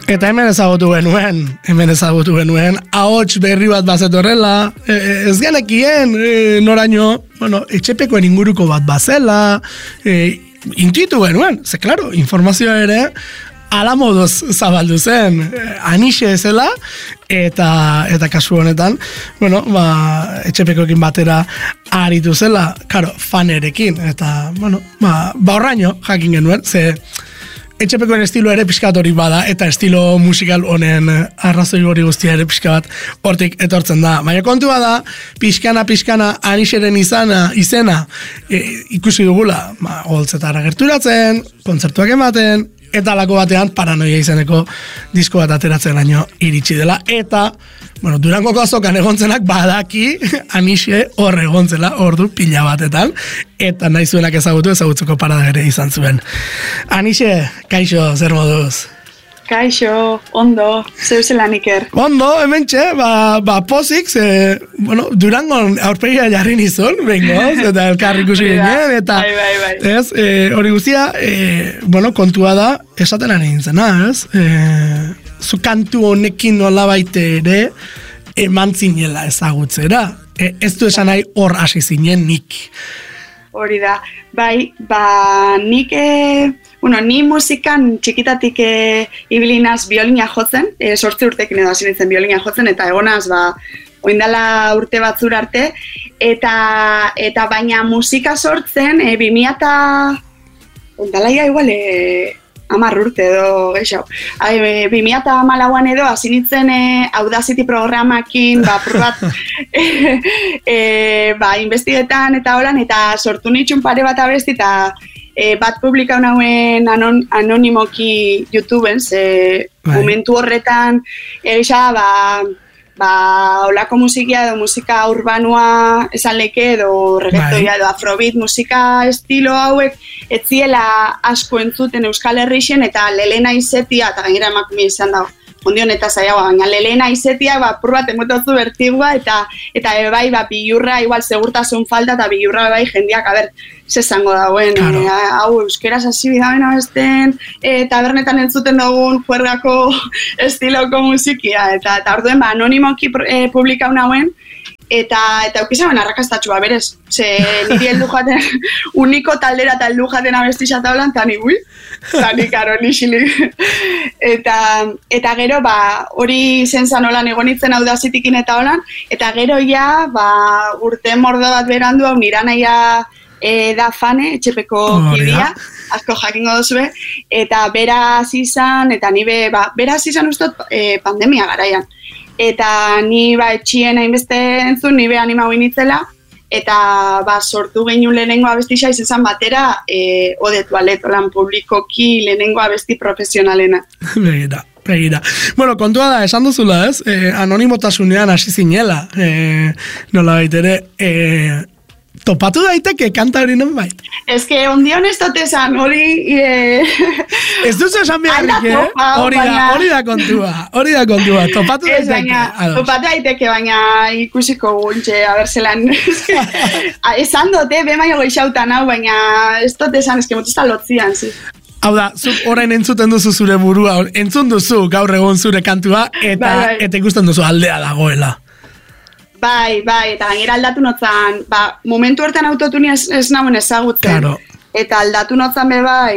Eta hemen ezagutu genuen, ahots berri bat bazetorrela, ez genekien, noraino, bueno, etxepekoen inguruko bat bazela, intuitu genuen, ze klaro, informazioa ere, ala moduz zabaldu zen, anixe zela, eta kasu honetan, bueno, etxepekoekin batera aritu zela, karo, fanerekin, eta, bueno, horraino jakin genuen, ze etxepekoen estilo ere pixkat hori bada, eta estilo musikal honen arrazoi hori guztia ere pixka bat hortik etortzen da. Baina kontua da, pixkana anixeren izena ikusi dugula, holtzetara gerturatzen, kontzertuak ematen, eta alako batean paranoia izeneko disko bat ateratzen laino iritsi dela, eta bueno, Durangoko azokan egontzenak badaki anixe hor egontzela ordu pila batetan, eta nahi zuenak ezagutzeko parada ere izan zuen. Anixe, kaixo, zer moduz? Kaixo, ondo, zeuzelan Iker. Ondo, hementxe, pozik, bueno, Durangon aurpegia jarri nizun, bengoz, eta elkarri ikusi ginen, eta bai. Ez, hori guztia, bueno, kontua da, esaten ari nintzena, ez? Zu kantu honekin nolabait ere eman zinela ezagutzera. Ez du esan nahi hor hasi zinen nik. Hori da, bai, nik, ni musikan txikitatik ibilinaz biolina jotzen, 8 urtekin edo hasi nintzen biolina jotzen, eta egonaz, oindala urte batzur arte, eta baina musika sortzen, 2000 oindalaia igual, 10 urte edo geixo. 2014an edo hasi nintzen Audacity programakin, purbat investigetan eta holan, eta sortu nitxun pare bat abesti, eta bat publikau nauen anonimoki YouTubeen, momentu horretan egisa, olako musikia edo musika urbanua esan leke edo reggaetoia edo afrobeat musika estilo hauek etziela asko entzuten Euskal Herrixen, eta lelena izetia, eta gainera emakumia izan dago, ondion eta zaiagoa, baina lelena izetia pur bat emotozu bertigua, eta bai bilurra, igual segurtasun falta, eta bilurra bai jendiak, zezango dauen, hau euskeraz hasi bidaben abesten, tabernetan entzuten dugun juergako estiloko musikia, eta orduen anonimoki publikau nauen, eta eukizaben arrakastatxua, berez, niri heldu jaten, uniko taldera eta heldu jaten abestixat haulan, tani karo nixilik. Eta gero, hori zentzan holan egonitzen Audacity-kin eta holan, eta gero ja, urte mordo bat berandu, hau niranaia da fane, etxepeko kidea, asko jakingo duzue, eta beraz izan, eta ni beraz izan ustot pandemia garaian. Eta ni etxien hainbeste entzun, ni animau initzela, eta sortu genuen lehenengo abestixa izan batera Ode Tualet, lan publikoki lehenengo abesti profesionalena. Begira. Bueno, kontua da, esan duzula, ez? Anonimotasunean hasi zinela, nola baitere, topatu daiteke kanta hori non bait? Ez que ondion ez dut esan, hori... Ez duzu esan beharrik, hori da kontua, topatu daiteke. Topatu daiteke, baina ikusiko guntxe, zelan... Esan dute, baina goixautan hau, baina ez dut esan, ez que motuzta lotzian, zi. Hau da, zuk orain entzuten duzu zure burua, entzun duzu gaur egon zure kantua, eta ikusten duzu aldea dagoela. Bai, eta gainera aldatu notzan, momentu hortan autotunia ez nauen ezagutzen. Claro. Eta aldatu notzan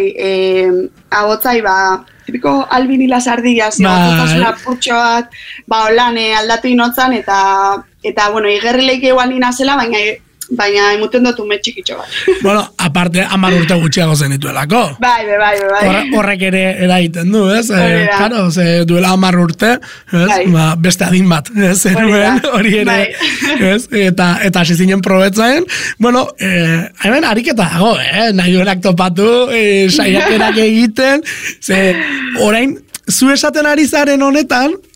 ahotzai, tipiko albinila sardillas, ahotzasuna purtxo bat, holan aldatu inotzan, eta bueno, igerrileik egual nina zela, baina emuten dut ume txikitxo bat. Bueno, aparte, 10 urte gutxiago zen dituelako. Bai. Horrek ere eraiten du, ez? Claro, duela 10 urte, beste adin bat, ez? Hori ere, ez? Eta hasi zinen probetzaen, bueno, hemen ariketa dago, nahi duenak topatu, saiakerak egiten, orain, zu esaten ari zaren honetan,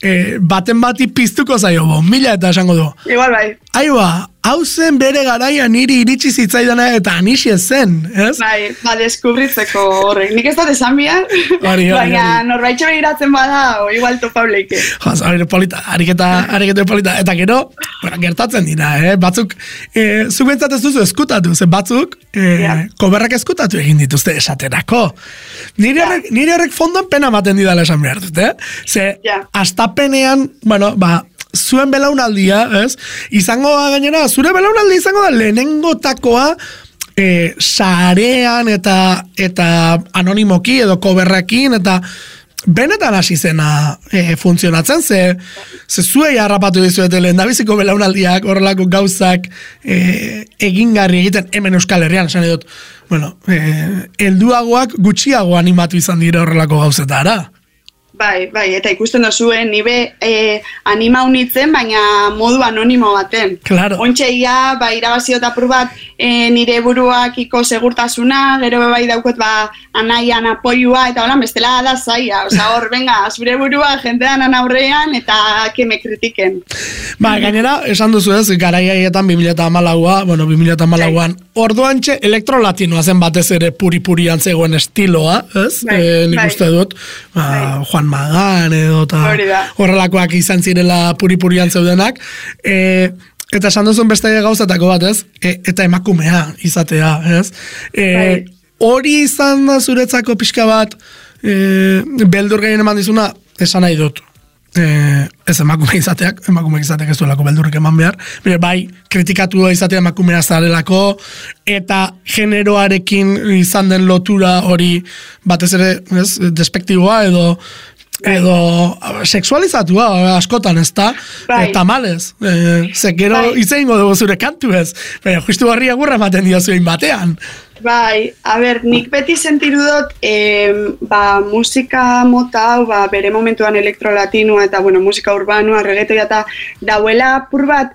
baten bati piztuko zaio, mila eta esango du. Igual bai. Aiba, hau zen bere garaia niri iritsi zitzaidana eta anixie zen, ez? Bai, deskubritzeko horrek. Nik ez dut esan bihar, baina norbaitxo begiratzen bada, igual topableike. Polita, ariketa polita. Eta gero, gertatzen dira, batzuk, zuk bentsat ez duzu eskutatu, ze batzuk, koberrak eskutatu egin dituzte esaterako. Nire horrek fondon pena maten didala esan behar dut, Ze, astapenean, zuen belaunaldia, ez? Izango da gainera, zure belaunaldia izango da lehenengotakoa sarean eta anonimoki edo koberrekin eta benetan hasi zena funtzionatzen, ze zuei harrapatu dizuete lehendabiziko belaunaldiak horrelako gauzak egingarri egiten hemen Euskal Herrian, esan edut, helduagoak gutxiago animatu izan dira horrelako gauzetara. Bai, eta ikusten dozuen, nibe anima unitzen, baina modu anonimo baten. Claro. Ontxeia, irabaziot apur bat nire buruakiko segurtasuna, gero bai daukot anaian apoiua, eta hola, bestela da zaia. Osa hor, venga, zure burua jentean aurrean, eta keme kritiken. Gainera, esan duzu ez, garaiaietan 2014an, orduantxe elektrolatinoa zen batez ere puri-purian zegoen estiloa, ez? Nik uste dut, Juan Magan edo horrelakoak izan zirela puri-purian zeudenak, eta esan duzun beste gauzatako bat, ez? Eta emakumea izatea, ez? Hori izan da zuretzako pixka bat beldur gehien eman dizuna, esan nahi dut. Ez emakume izateak ez duelako beldurrik eman behar, bai kritikatu izatea emakumea zarelako eta generoarekin izan den lotura hori batez ere despektiboa edo sexualizatua askotan, ez da? Tamalez. Zekero izango dugu zure kantu ez. Baina justu barri agurra ematen dio zuen batean. Bai, nik beti sentiru dut musika mota hau, bere momentuan elektrolatinua eta musika urbanua, reggaetoia eta dauela apur bat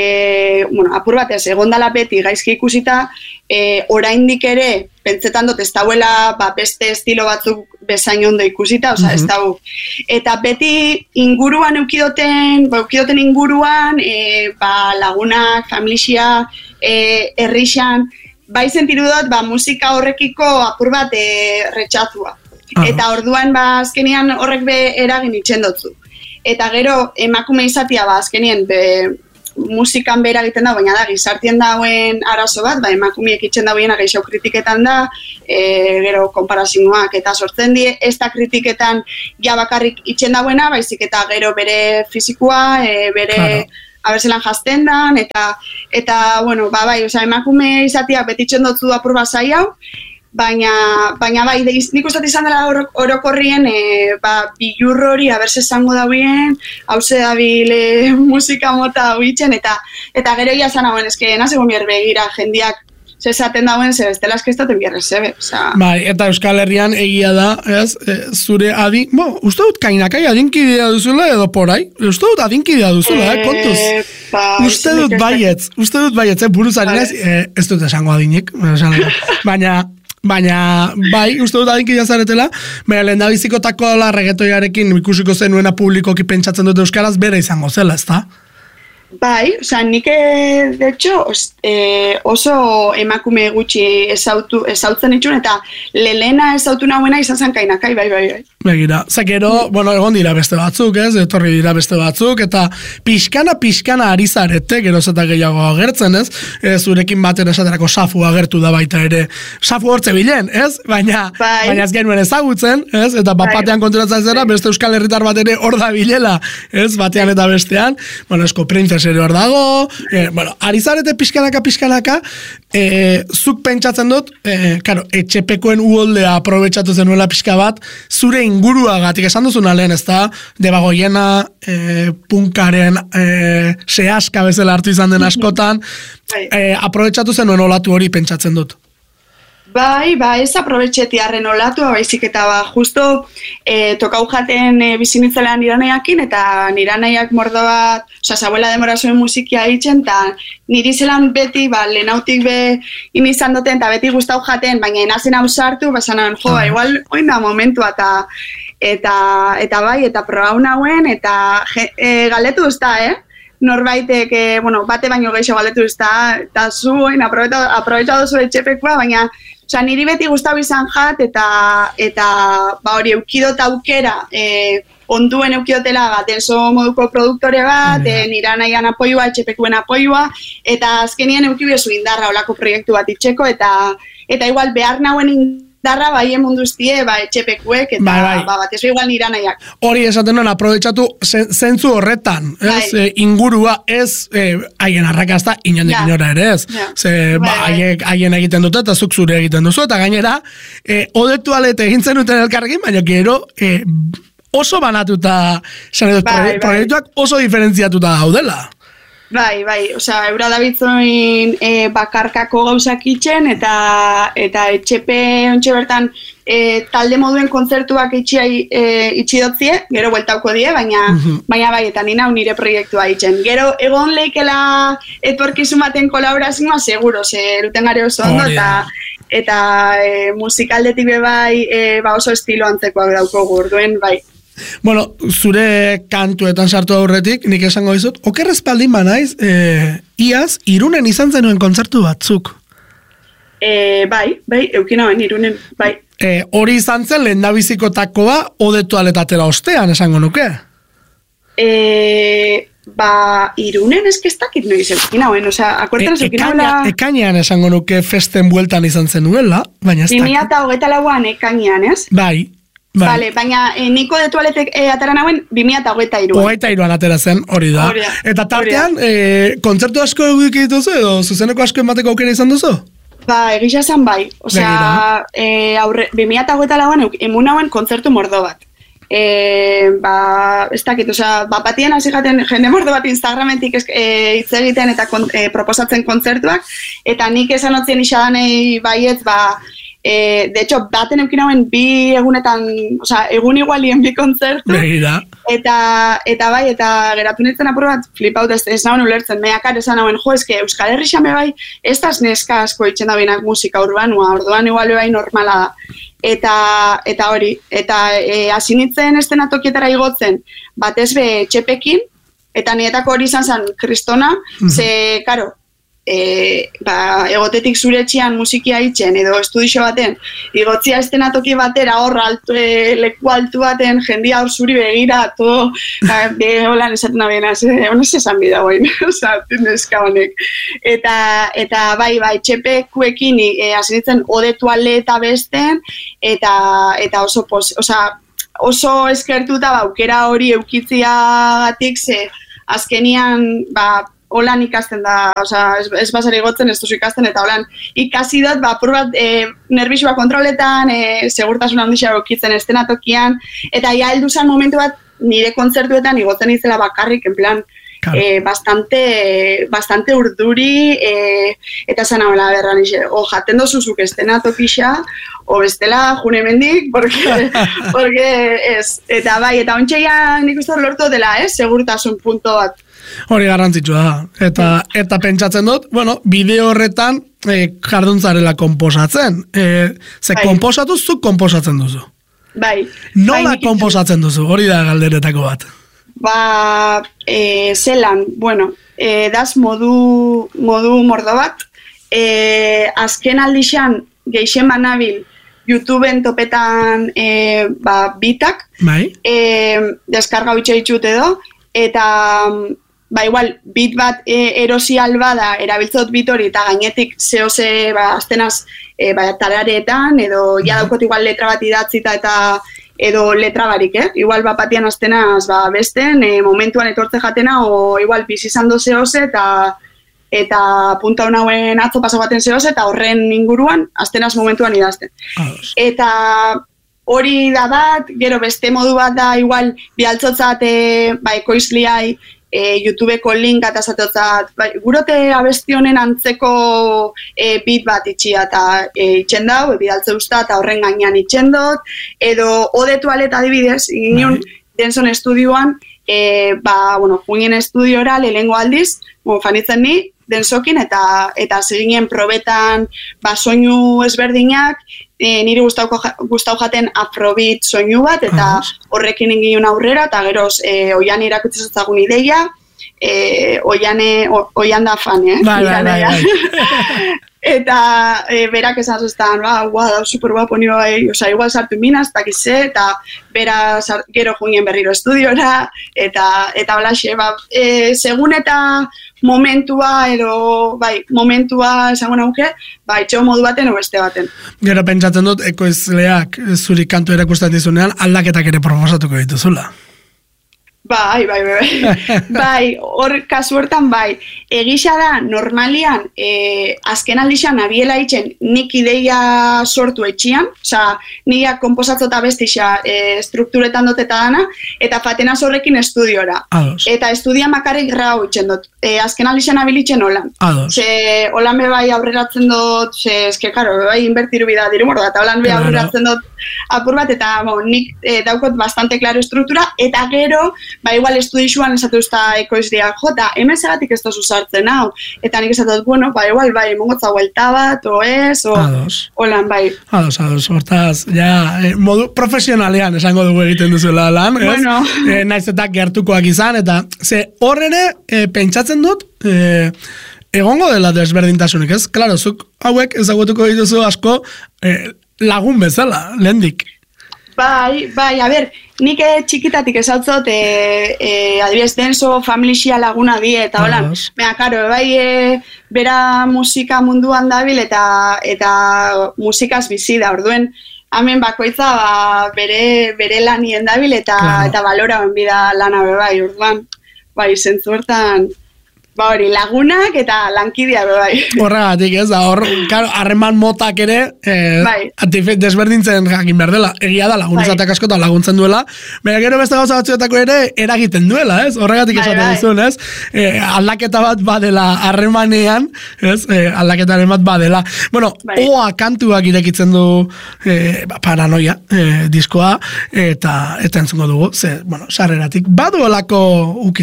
ez, egondala beti gaizki ikusita, oraindik ere, pentsetan dut ez dauela beste estilo batzuk bezain ondo ikusita, ez dau. Eta beti inguruan eukidoten inguruan, lagunak, familia, herrixan, bai sentiru dut, musika horrekiko apur bat retxatua. Eta orduan, azkenian horrek eragin itxen dutzu. Eta gero, emakume izatea, azkenien, musikan behar egiten da, baina da, gizartien dauen arazo bat, emakumeek itxen dauena gehiago kritiketan da, gero konparazioak eta sortzen die, ez da kritiketan ja bakarrik itxen dauena, baizik eta gero bere fizikoa, bere abertzelan jazten dan, eta emakume izatea betitzen dutzu apur bat zai hau, baina bai, nik uste izan dela orokorrien bilur hori abertze zango dauen, hauze dabile musika mota hau itxen, eta gero ia zan hauen, eske nazegoen bier begira jendiak zezaten dauen, ze bestela eskestaten bierrezebe. Bai, eta Euskal Herrian egia da, ez, zure uste dut kainakai adinkidea duzula edo porai? Uste dut adinkidea duzula, kontuz? Uste dut baietz, buruzaren ez dut esango adinik, baina bai, uste dut adinkidea zaretela, baina lehen da bizikotako reggaetoiarekin ikusiko zenuena publikoki pentsatzen dut euskaraz bere izango zela, ez da? Bai, nik, de hecho, oso emakume gutxi ezautzen itxun, eta lehena ezautu nahuena izan zen kainakai, bai. Begira, zekero, egon dira beste batzuk, ez, etorri dira beste batzuk, eta pixkana ari zarete, geroz eta gehiago agertzen, ez, zurekin baten esaterako Safu agertu da baita ere, Safu hortze bilen, ez, baina ez genuen ezagutzen, ez, eta batean konturatzen zera, beste Euskal Herritar bat ere hor da bilela, ez, batean eta bestean, esko Princess ere hor dago, ari zarete pixkanaka, zuk pentsatzen dut, etxepekoen uholdea aprobetxatu zenuela pixka bat, zure inguruagatik esan duzuna lehen, ez da, Debagoiena, punkaren sehaska bezala hartu izan den askotan, aprobetxatu zenuen olatu hori pentsatzen dut. Bai, ez aprobetxeti arren olatua, baizik eta justo tokau jaten bizinitzela niranaiakin, eta niranaiak mordo bat, zabuela demora zuen musikia itxen, eta niri zelan beti, lehenautik inizan duten, eta beti guztau jaten, baina enazen hau sartu, basanan, igual, oin da momentua, eta bai, eta probau nauen, eta galdetu usta, norbaitek, bate baino gehiago galdetu usta, eta zuen, aprobetxatu zuen etxepekua, baina, niri beti gustau izan jat, eta hori eukidot aukera, onduen eukidotela denso moduko produktore bat, nira nahian apoioa, etxepekuen apoioa, eta azkenien eukibezu indarra olako proiektu bat itxeko, eta igual behar nauen indarra bai emunduztie, etxepekuek, eta bat ez igual nira nahiak. Hori esaten nuen, aprobetxatu zentzu horretan, ingurua ez haien arrakazta inondik inora ere ez. Haien egiten dute eta zuk zure egiten duzu, eta gainera, odetu alete egin zenuten elkarrekin, baina gero oso banatuta, proiektuak oso diferentziatuta daudela. Bai, eura dabitzen bakarkako gauzak itxen, eta etxepe ontxe bertan talde moduen kontzertuak itxi dotzie, gero bueltauko die, baina bai, eta nire proiektua itxen. Gero egon leikela etorkizun baten kolaborazioa, seguro, eruten gare oso ondo, eta musikaldetik bai oso estilo antzekoak dauko gurduen, bai. Bueno, zure kantuetan sartu aurretik, nik esango dizut, okerrezpaldin banaiz, iaz, Irunen izan zenuen kontzertu batzuk. Bai, eukinauen Irunen, bai. Hori izan zen lehendabizikotakoa odetu aletatera ostean, esango nuke? Irunen estakit noiz eukinauen, akortan eukinaula... Ekainean esango nuke festen bueltan izan zenuela, baina ez dakit. 2024an ekainean, ez? Bai. Vale, baina niko de tualetek atara nauen 2023an. 23an atera zen, hori da. Eta tartean, kontzertu asko egik dituzu edo zuzeneko asko emateko aukera izan duzu? Egisa zen bai. 2024an emun nauen kontzertu mordo bat. Ez dakit, batien hasi jaten jende mordo bat Instagramentik hitz egiten eta proposatzen kontzertuak, eta nik esan otzien isadanei baietz, de hecho, baten eukinauen bi egunetan, egun igualien bi kontzertu. Eta bai, eta geratu nintzen apur bat flipaut ez nauen ulertzen. Meakar esan nauen, eske Euskal Herri xame bai, ez das neska asko itxen da binak musika urbanua, orduan igual bai normala da. Eta hori, eta hasi nintzen estenatokietara igotzen, batez be txepekin, eta nietako hori izan zen kristona, ze, karo, egotetik zure etxean musikia itxen edo estudixo baten igotzia estenatoki batera hor leku altu baten jendia hor zuri begira holan esaten abena honez esan bida guain neska honek eta bai txepekuekin hasi nintzen odetu alde eta besten eta oso eskertuta aukera hori eukitziagatik ze azkenian holan ikasten da, ez basari gotzen, ez duzu ikasten, eta holan ikasi dut, apur bat nerbisua kontroletan, segurtasun handixea okitzen estenatokian, eta ja heldu zen momentu bat nire kontzertuetan igotzen izela bakarrik, en plan, bastante urduri, eta zan hau berran, o jaten dozuzuk estenatokisa, o bestela june mendik, porque ez, eta bai, eta ontxeia nik uste lortu dela, segurtasun punto bat. Hori garrantzitsua da. Eta pentsatzen dut, bideo horretan jarduntzarela konposatzen. Ze konposatu zuk konposatzen duzu. Bai. Nola konposatzen duzu? Hori da galderetako bat. Zelan, daz modu mordo bat. Azken aldixan geixen banabil YouTubeen topetan bitak. Bai. Deskarga bitxo ditut edo. Eta igual, bit bat erosi albada, erabiltzot bit hori, eta gainetik zehose, aztenaz, tarareetan, edo ja daukot igual letra bat idatzita eta edo letra barik, Igual batian aztenaz, besten, momentuan etortze jatena, o igual bizizando zehose, eta punta honauen atzo paso baten zehose, eta horren inguruan, aztenaz momentuan idazten. Eta hori da bat, gero beste modu bat da, igual, bialtzotzat, ekoizliai, YouTubeko link eta zateotzat, gurote abesti honen antzeko bit bat itxia eta itxen dau, bidaltze usta eta horren gainean itxen dut, edo odetu aleta adibidez, inion Denson estudioan, juinen estudiora lehengo aldiz, fanitzen ni, densokin, eta ziginen probetan soinu ezberdinak, niri gustau jaten afrobeat soinu bat, eta horrekin ingin aurrera, eta geroz, oian irakutsi zutzagun ideia, oian da fan, Bai. Eta berak esan zuztan, da super guapo nio, igual sartu minaz, takize, eta bera gero joinen berriro estudiora, eta balaxe, segun eta momentua, momentua esango nauke, itxeo modu baten o beste baten. Gero pentsatzen dut, ekoizleak zuri kantu erakusten dizunean, aldaketak ere proposatuko dituzula. Bai, kasu hortan bai. Egisa da, normalian, azken aldixan abiela itxen nik ideia sortu etxian, nik komposatzo eta bestixa strukturetan dut eta dana, eta fatenaz horrekin estudiora. Ados. Eta estudia makarrik grau itxen dut. Azken aldixan abilitzen holan. Ados. Holan be bai aurreratzen dut, bai inbertiru bida diru morda, eta holan be aurreratzen dut apur bat, eta nik daukot bastante klaro estruktura, eta gero, igual estudixuan esatu usta ekoizdia, jota, hemen segatik ez tozu sartzen, hau, eta nik esatut, igual, mongotza huelta bat, holan, bai. Ados, hortaz, modu profesionalean esango dugu egiten duzuela lan, ez? Bueno. Naiz eta gertukoak izan, eta horrene pentsatzen dut, egongo dela desberdintasunik, ez? Klaro, zuk hauek ezagutuko dituzu asko lagun bezala, lehendik. Bai, a ber, nik txikitatik esautzot, adibidez denso, familia laguna die, eta holan, karo, bera musika munduan dabil, eta musikaz bizi da, orduen, hemen bakoitza bere lanien dabil, eta balora bida lana bai, orduan, zentzu hortan, hori, lagunak eta lankidia bai. Horregatik, ez da, harreman motak ere, desberdintzen jakin behar dela, egia da laguntzatak askotan laguntzen duela, baina gero beste gauza batzuetako ere eragiten duela, ez? Horregatik esaten duzun, ez? Aldaketa bat badela harremanean, ez? Aldaketaren bat badela. Bueno, oa kantuak irekitzen du paranoia diskoa, eta entzungo dugu, sarreratik baduelako